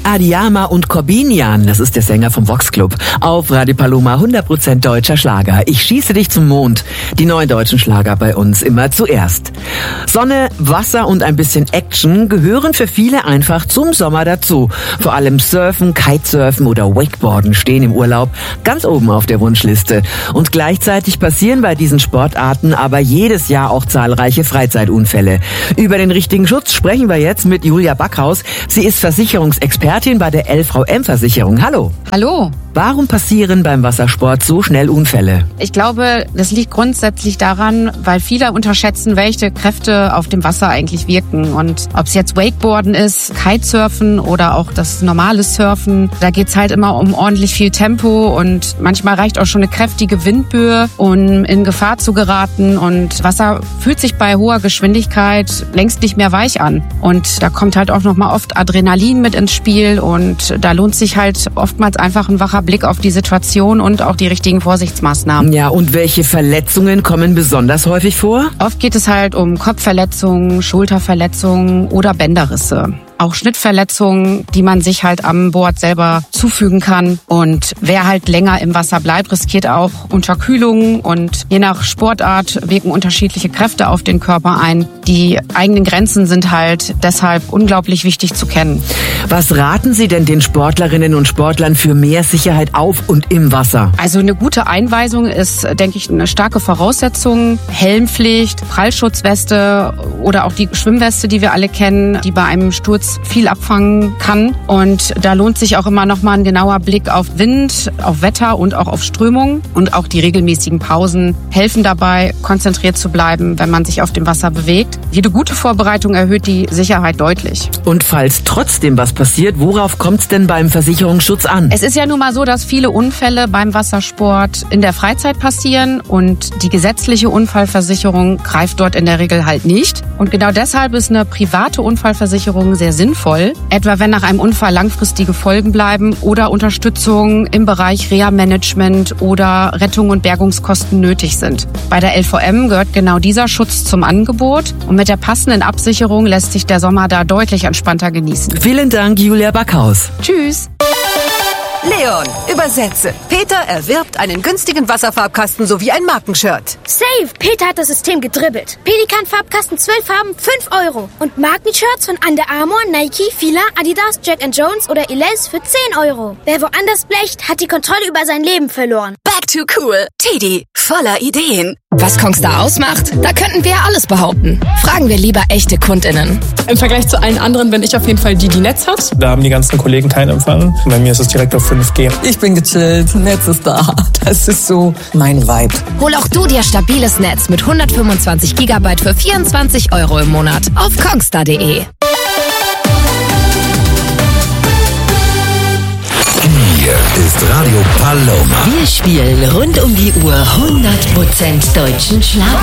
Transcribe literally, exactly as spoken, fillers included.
Adiyama und Corbinian, das ist der Sänger vom Vox Club. Auf Radio Paloma hundert Prozent deutscher Schlager. Ich schieße dich zum Mond. Die neuen deutschen Schlager bei uns immer zuerst. Sonne, Wasser und ein bisschen Action gehören für viele einfach zum Sommer dazu. Vor allem Surfen, Kitesurfen oder Wakeboarden stehen im Urlaub ganz oben auf der Wunschliste. Und gleichzeitig passieren bei diesen Sportarten aber jedes Jahr auch zahlreiche Freizeitunfälle. Über den richtigen Schutz sprechen wir jetzt mit Julia Backhaus. Sie ist Versicherungsexpertin bei der L V M-Versicherung. Hallo. Hallo. Warum passieren beim Wassersport so schnell Unfälle? Ich glaube, das liegt grundsätzlich daran, weil viele unterschätzen, welche Kräfte auf dem Wasser eigentlich wirken. Und ob es jetzt Wakeboarden ist, Kitesurfen oder auch das normale Surfen, da geht's halt immer um ordentlich viel Tempo und manchmal reicht auch schon eine kräftige Windböe, um in Gefahr zu geraten. Und Wasser fühlt sich bei hoher Geschwindigkeit längst nicht mehr weich an. Und da kommt halt auch noch mal oft Adrenalin mit ins Spiel und da lohnt sich halt oftmals einfach ein wacher Blick auf die Situation und auch die richtigen Vorsichtsmaßnahmen. Ja, und welche Verletzungen kommen besonders häufig vor? Oft geht es halt um Kopfverletzungen, Schulterverletzungen oder Bänderrisse. Auch Schnittverletzungen, die man sich halt am Board selber zufügen kann. Und wer halt länger im Wasser bleibt, riskiert auch Unterkühlung. Und je nach Sportart wirken unterschiedliche Kräfte auf den Körper ein. Die eigenen Grenzen sind halt deshalb unglaublich wichtig zu kennen. Was raten Sie denn den Sportlerinnen und Sportlern für mehr Sicherheit auf und im Wasser? Also eine gute Einweisung ist, denke ich, eine starke Voraussetzung. Helmpflicht, Prallschutzweste oder auch die Schwimmweste, die wir alle kennen, die bei einem Sturz viel abfangen kann. Und da lohnt sich auch immer noch mal ein genauer Blick auf Wind, auf Wetter und auch auf Strömung. Und auch die regelmäßigen Pausen helfen dabei, konzentriert zu bleiben, wenn man sich auf dem Wasser bewegt. Jede gute Vorbereitung erhöht die Sicherheit deutlich. Und falls trotzdem was passiert, worauf kommt es denn beim Versicherungsschutz an? Es ist ja nun mal so, dass viele Unfälle beim Wassersport in der Freizeit passieren und die gesetzliche Unfallversicherung greift dort in der Regel halt nicht. Und genau deshalb ist eine private Unfallversicherung sehr sinnvoll, etwa wenn nach einem Unfall langfristige Folgen bleiben oder Unterstützung im Bereich Reha-Management oder Rettung und Bergungskosten nötig sind. Bei der L V M gehört genau dieser Schutz zum Angebot und mit der passenden Absicherung lässt sich der Sommer da deutlich entspannter genießen. Vielen Dank, Julia Backhaus. Tschüss. Leon, übersetze. Peter erwirbt einen günstigen Wasserfarbkasten sowie ein Markenshirt. Safe! Peter hat das System gedribbelt. Pelikan-Farbkasten zwölf Farben, fünf Euro. Und Markenshirts von Under Armour, Nike, Fila, Adidas, Jack and Jones oder Elize für zehn Euro. Wer woanders blecht, hat die Kontrolle über sein Leben verloren. Back to cool. Teddy, voller Ideen. Was Kongstar ausmacht? Da könnten wir ja alles behaupten. Fragen wir lieber echte KundInnen. Im Vergleich zu allen anderen bin ich auf jeden Fall die, die Netz hat. Da haben die ganzen Kollegen keinen Empfang. Bei mir ist es direkt auf fünf G. Ich bin gechillt, Netz ist da. Das ist so mein Vibe. Hol auch du dir stabiles Netz mit hundertfünfundzwanzig Gigabyte für vierundzwanzig Euro im Monat auf kongstar punkt de. Hier ist Radio Paloma. Wir spielen rund um die Uhr hundert Prozent deutschen Schlager.